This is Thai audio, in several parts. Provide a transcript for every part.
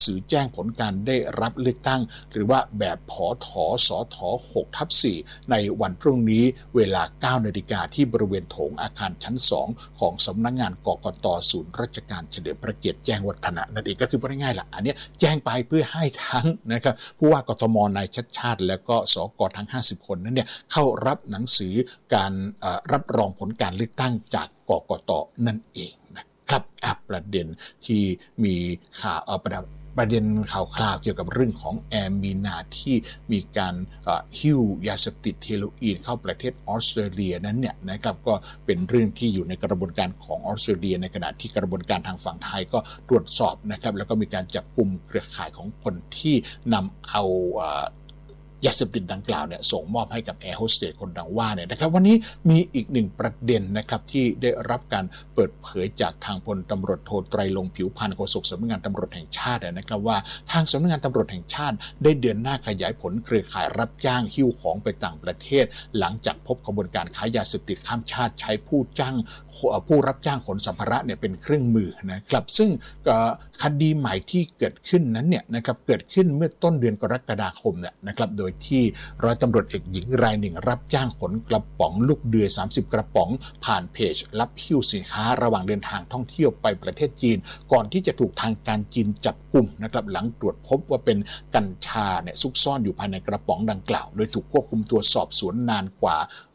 สื่อแจ้งผลการได้รับเลือกตั้งหรือว่าแบบผท.สท. 6/4ในวันพรุ่งนี้เวลา 9 นาฬิกาที่บริเวณโถงอาคารชั้น 2ของสำนักงานกกต.ศูนย์ราชการเฉลิมพระเกียรติแจ้งวัฒนะนั่นเองก็คือง่ายๆล่ะอันนี้แจ้งไปเพื่อให้ทั้งนะครับผู้ว่ากทม.นายชัชชาติแล้วก็สก.ทั้ง50คนนั้นเนี่ยเข้ารับหนังสือการรับรองผลการเลือกตั้งจากกกต.นั่นเองนะครับประเด็นที่มีข่าวประเด็นข่าวคราวเกี่ยวกับเรื่องของแอมมีนาที่มีการหิ้วยาเสพติดเฮโรอีนเข้าประเทศออสเตรเลียนั้นเนี่ยนะครับก็เป็นเรื่องที่อยู่ในกระบวนการของออสเตรเลียในขณะที่กระบวนการทางฝั่งไทยก็ตรวจสอบนะครับแล้วก็มีการจับกุมเครือข่ายของคนที่นำเอายาเสพติดดังกล่าวเนี่ยส่งมอบให้กับแอร์โฮสเตสคนดังว่าเนี่ยนะครับวันนี้มีอีกหนึ่งประเด็นนะครับที่ได้รับการเปิดเผยจากทางพลตำรวจโทไตรรงค์ผิวพรรณโฆษกสำนักงานตำรวจแห่งชาตินะครับว่าทางสำนักงานตำรวจแห่งชาติได้เดินหน้าขยายผลเครือข่ายรับจ้างหิ้วของไปต่างประเทศหลังจากพบขบวนการค้ายาเสพติดข้ามชาติใช้ผู้รับจ้างขนสัมภาระเนี่ยเป็นเครื่องมือนะครับซึ่งคดีใหม่ที่เกิดขึ้นนั้นเนี่ยนะครับเกิดขึ้นเมื่อต้นเดือนกรกฎาคมเนี่ยนะครับโดยที่ร้อยตำรวจเอกหญิงรายหนึ่งรับจ้างขนกระป๋องลูกเดือย30กระป๋องผ่านเพจรับหิ้วสินค้าระหว่างเดินทางท่องเที่ยวไปประเทศจีนก่อนที่จะถูกทางการจีนจับกุมนะครับหลังตรวจพบว่าเป็นกัญชาเนี่ยซุกซ่อนอยู่ภายในกระป๋องดังกล่าวโดยถูกควบคุมตัวสอบสวนนานกว่า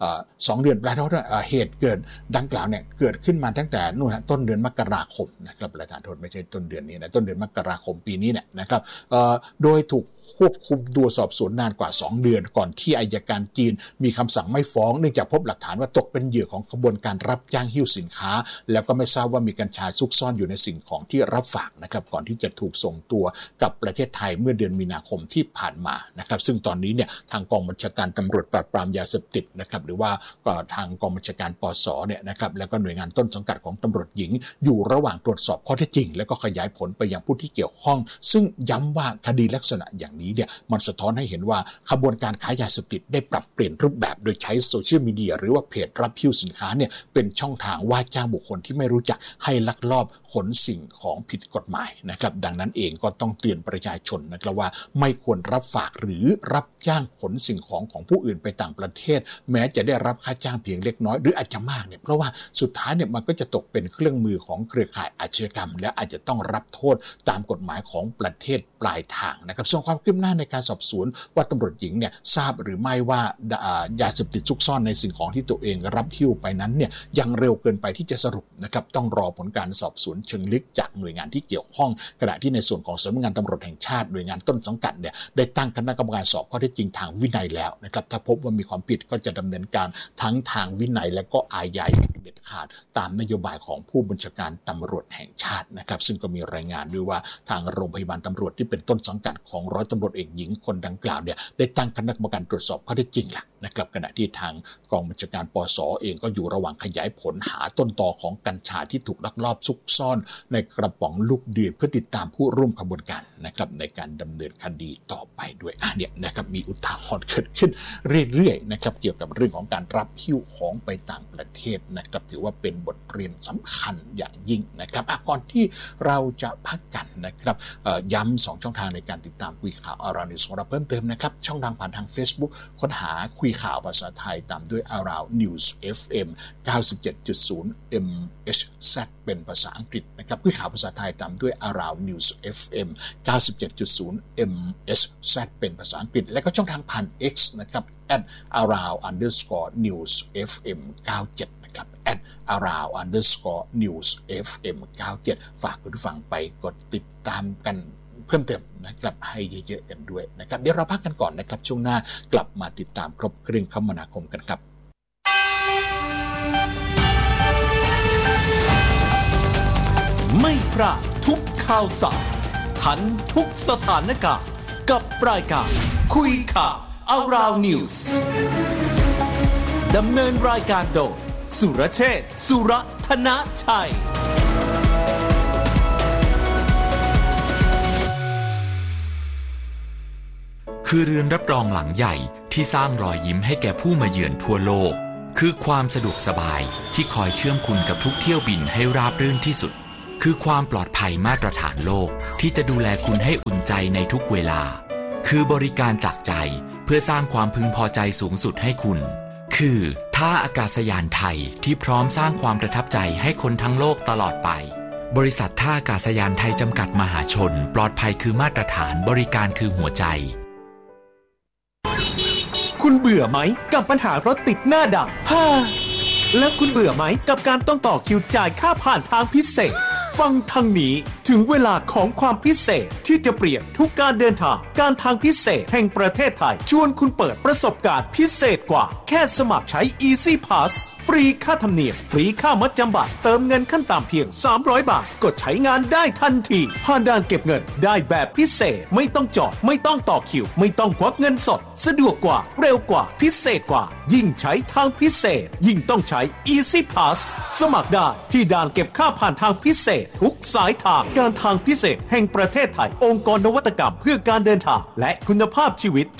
2 เดือนแล้วเหตุเกิดดังกล่าวเนี่ยเกิดขึ้นมาตั้งแต่ต้นเดือนมกราคมนะครับประธานโทษไม่ใช่ต้นเดือนนี้นะต้นเดือนมกราคมปีนี้เนี่ยนะครับโดยถูกควบคุมตัวสอบสวนนานกว่า2 เดือนก่อนที่อัยการจีนมีคำสั่งไม่ฟ้องเนื่องจากพบหลักฐานว่าตกเป็นเหยื่อของกระบวนการรับจ้างหิ้วสินค้าแล้วก็ไม่ทราบว่ามีกัญชาซุกซ่อนอยู่ในสิ่งของที่รับฝากนะครับก่อนที่จะถูกส่งตัวกับประเทศไทยเมื่อเดือนมีนาคมที่ผ่านมานะครับซึ่งตอนนี้เนี่ยทางกองบัญชาการตำรวจปราบปรามยาเสพติดนะครับหรือว่าทางกองบัญชาการปส.เนี่ยนะครับแล้วก็หน่วยงานต้นสังกัดของตำรวจหญิงอยู่ระหว่างตรวจสอบข้อเท็จจริงแล้วก็ขยายผลไปยังผู้ที่เกี่ยวข้องซึ่งย้ำว่าคดีลักษณะอย่างนี้เนี่ยมันสะท้อนให้เห็นว่าขบวนการค้ายาเสพติดได้ปรับเปลี่ยนรูปแบบโดยใช้โซเชียลมีเดียหรือว่าเพจรับหิ้วสินค้าเนี่ยเป็นช่องทางว่าจ้างบุคคลที่ไม่รู้จักให้ลักลอบขนสิ่งของผิดกฎหมายนะครับดังนั้นเองก็ต้องเตือนประชาชนนะครับว่าไม่ควรรับฝากหรือรับจ้างขนสิ่งของของผู้อื่นไปต่างประเทศแม้จะได้รับค่าจ้างเพียงเล็กน้อยหรืออาจจะมากเนี่ยเพราะว่าสุดท้ายเนี่ยมันก็จะตกเป็นเครื่องมือของเครือข่ายอาชญากรรมและอาจจะต้องรับโทษตามกฎหมายของประเทศปลายทางนะครับส่วนความคืบหน้าในการสอบสวนว่าตำรวจหญิงเนี่ยทราบหรือไม่ว่ายาเสพติดซุกซ่อนในสิ่งของที่ตัวเองรับหิ้วไปนั้นเนี่ยยังเร็วเกินไปที่จะสรุปนะครับต้องรอผลการสอบสวนเชิงลึกจากหน่วยงานที่เกี่ยวข้องขณะที่ในส่วนของสำนักงานตำรวจแห่งชาติหน่วยงานต้นสังกัดเนี่ยได้ตั้งคณะกรรมการสอบข้อเท็จจริงทางวินัยแล้วนะครับถ้าพบว่ามีความผิดก็จะดำเนินการทั้งทางวินัยและก็อาญาเด็ดขาดตามนโยบายของผู้บัญชาการตำรวจแห่งชาตินะครับซึ่งก็มีรายงานด้วยว่าทางโรงพยาบาลตำรวจที่เป็นต้นสังกัดของร้อยตำรวจเอกหญิงคนดังกล่าวเนี่ยได้ตั้งคณะกรรมการตรวจสอบข้อเท็จจริงละนะครับขณะที่ทางกองบัญชาการปส.เองก็อยู่ระหว่างขยายผลหาต้นตอของกัญชาที่ถูกลักลอบซุกซ่อนในกระป๋องลูกเดือยเพื่อติดตามผู้ร่วมขบวนการนะครับในการดำเนินคดีต่อไปด้วยเนี่ยนะครับมีอุทาหรณ์เกิดขึ้นเรื่อยๆนะครับเกี่ยวกับเรื่องของการรับหิ้วของไปต่างประเทศนะครับถือว่าเป็นบทเรียนสำคัญอย่างยิ่งนะครับก่อนที่เราจะพักกันนะครับย้ำ2ช่องทางในการติดตามคุยข่าวอารานิวส์ของเราเพิ่มเติมนะครับช่องทางผ่านทาง Facebook ค้นหาคุยข่าวภาษาไทยตามด้วย Around News FM 97.0 MHz เป็นภาษาอังกฤษนะครับคุยข่าวภาษาไทยตามด้วย Around News FM 97.0 MHz เป็นภาษาอังกฤษและก็ช่องทางผ่าน X นะครับ @around_news FM 97นะครับ @around_news FM 97ฝากคุณผู้ฟังไปกดติดตามกันเพิ่มเติมนะครับให้เยอะๆกันด้วยนะครับเดี๋ยวเราพักกันก่อนนะครับช่วงหน้ากลับมาติดตามครบเครื่องคมนาคมกันครับไม่พลาดทุกข่าวสารทันทุกสถานการณ์กับรายการคุยข่าว Around News ดำเนินรายการโดยสุรเชษฐ์ สุรธนชัยคือเรือนรับรองหลังใหญ่ที่สร้างรอยยิ้มให้แก่ผู้มาเยือนทั่วโลกคือความสะดวกสบายที่คอยเชื่อมคุณกับทุกเที่ยวบินให้ราบรื่นที่สุดคือความปลอดภัยมาตรฐานโลกที่จะดูแลคุณให้อุ่นใจในทุกเวลาคือบริการจากใจเพื่อสร้างความพึงพอใจสูงสุดให้คุณคือท่าอากาศยานไทยที่พร้อมสร้างความประทับใจให้คนทั้งโลกตลอดไปบริษัทท่าอากาศยานไทยจำกัดมหาชนปลอดภัยคือมาตรฐานบริการคือหัวใจคุณเบื่อไหมกับปัญหารถติดหน้าด่านแล้วคุณเบื่อไหมกับการต้องต่อคิวจ่ายค่าผ่านทางพิเศษฟังทางนี้ถึงเวลาของความพิเศษที่จะเปลี่ยนทุกการเดินทางการทางพิเศษแห่งประเทศไทยชวนคุณเปิดประสบการณ์พิเศษกว่าแค่สมัครใช้ Easy Pass ฟรีค่าธรรมเนียมฟรีค่ามัดจำบัตรเติมเงินขั้นต่ำเพียง300 บาทกดใช้งานได้ทันทีผ่านด่านเก็บเงินได้แบบพิเศษไม่ต้องจอดไม่ต้องต่อคิวไม่ต้องควักเงินสดสะดวกกว่าเร็วกว่าพิเศษกว่ายิ่งใช้ทางพิเศษยิ่งต้องใช้ Easy Pass สมัครได้ที่ด่านเก็บค่าผ่านทางพิเศษทุกสายทางการทางพิเศษแห่งประเทศไทยองค์กรนวัตกรรมเพื่อการเดินทางและคุณภาพชีวิต